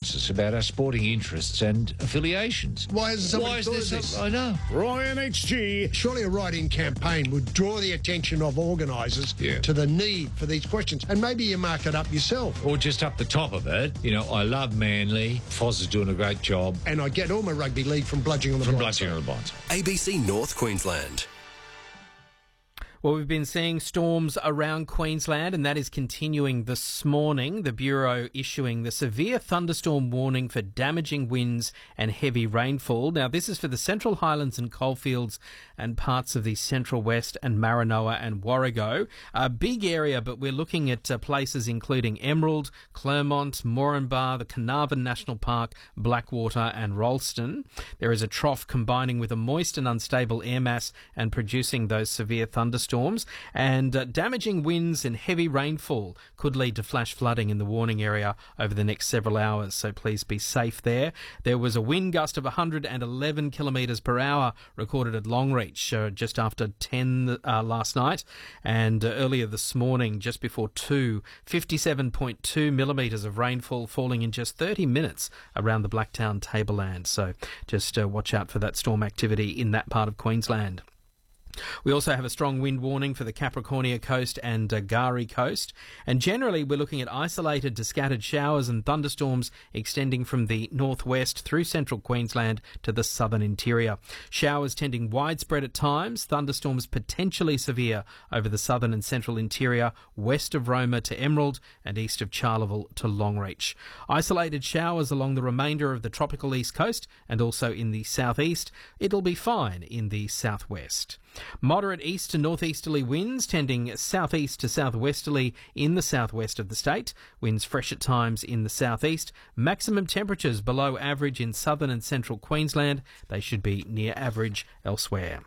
It's about our sporting interests and affiliations. Why isn't somebody thought of this? I know. Ryan HG. Surely a write-in campaign would draw the attention of organisers to the need for these questions, and maybe you mark it up yourself. Or just up the top of it, I love Manly. Foz is doing a great job. And I get all my rugby league from bludging on the blind side. ABC North Queensland. Well, we've been seeing storms around Queensland, and that is continuing this morning. The Bureau issuing the severe thunderstorm warning for damaging winds and heavy rainfall. Now, this is for the Central Highlands and Coalfields and parts of the Central West and Maranoa and Warrego. A big area, but we're looking at places including Emerald, Clermont, Moranbah, the Carnarvon National Park, Blackwater and Rolleston. There is a trough combining with a moist and unstable air mass and producing those severe thunderstorms. And damaging winds and heavy rainfall could lead to flash flooding in the warning area over the next several hours, so please be safe there. There was a wind gust of 111 kilometres per hour recorded at Longreach just after 10 last night, and earlier this morning, just before 2, 57.2 millimetres of rainfall falling in just 30 minutes around the Blacktown tableland, so just watch out for that storm activity in that part of Queensland. We also have a strong wind warning for the Capricornia coast and Gari coast. And generally, we're looking at isolated to scattered showers and thunderstorms extending from the northwest through central Queensland to the southern interior. Showers tending widespread at times, thunderstorms potentially severe over the southern and central interior, west of Roma to Emerald and east of Charleville to Longreach. Isolated showers along the remainder of the tropical east coast and also in the southeast. It'll be fine in the southwest. Moderate east to northeasterly winds tending southeast to southwesterly in the southwest of the state. Winds fresh at times in the southeast. Maximum temperatures below average in southern and central Queensland. They should be near average elsewhere.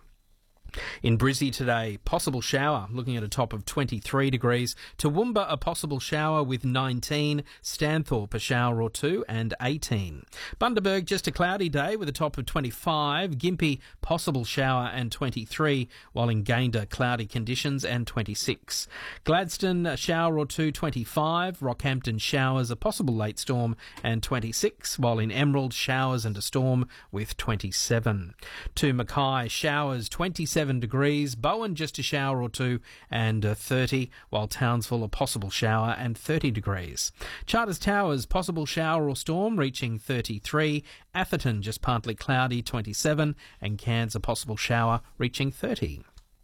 In Brizzy today, possible shower, looking at a top of 23 degrees. Toowoomba, a possible shower with 19. Stanthorpe, a shower or two, and 18. Bundaberg, just a cloudy day with a top of 25. Gympie, possible shower and 23, while in Gayndah, cloudy conditions and 26. Gladstone, a shower or two, 25. Rockhampton, showers, a possible late storm, and 26, while in Emerald, showers and a storm with 27. To Mackay, showers, 27 degrees. Bowen, just a shower or two, and 30, while Townsville, a possible shower and 30 degrees. Charters Towers, possible shower or storm, reaching 33. Atherton, just partly cloudy, 27, and Cairns, a possible shower, reaching 30.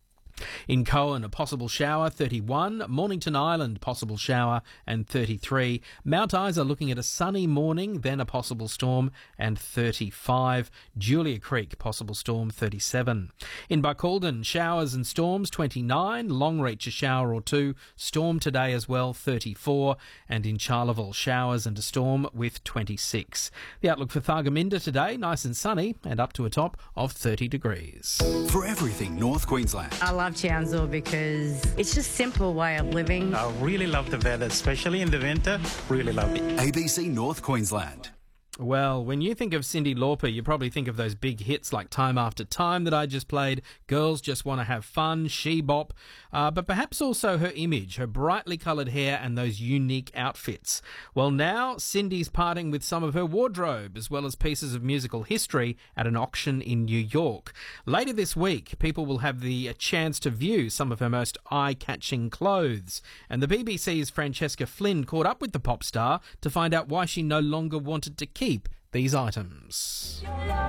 In Cohen, a possible shower, 31. Mornington Island, possible shower, and 33. Mount Isa looking at a sunny morning, then a possible storm, and 35. Julia Creek, possible storm, 37. In Barcaldine, showers and storms, 29. Longreach, a shower or two. Storm today as well, 34. And in Charleville, showers and a storm with 26. The outlook for Thargomindah today, nice and sunny, and up to a top of 30 degrees. For everything North Queensland. I love Townsville because it's just a simple way of living. I really love the weather, especially in the winter. Really love it. ABC North Queensland. Well, when you think of Cyndi Lauper, you probably think of those big hits like Time After Time that I just played, Girls Just Want to Have Fun, She Bop, but perhaps also her image, her brightly coloured hair and those unique outfits. Well, now Cyndi's parting with some of her wardrobe as well as pieces of musical history at an auction in New York. Later this week, people will have the chance to view some of her most eye-catching clothes. And the BBC's Francesca Flynn caught up with the pop star to find out why she no longer wanted to keep these items.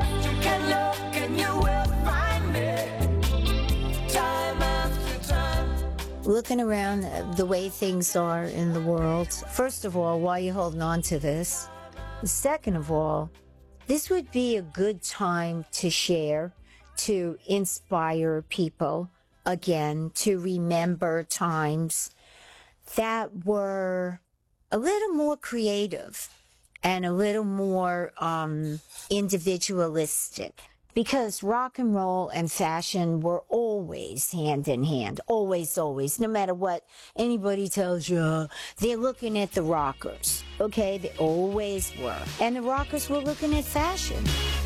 Looking around the way things are in the world, first of all, why are you holding on to this? Second of all, this would be a good time to share, to inspire people again, to remember times that were a little more creative and a little more individualistic. Because rock and roll and fashion were always hand in hand. Always, always. No matter what anybody tells you, they're looking at the rockers. Okay? They always were. And the rockers were looking at fashion.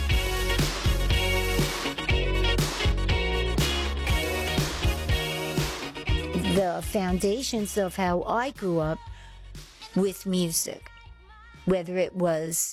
The foundations of how I grew up with music, whether it was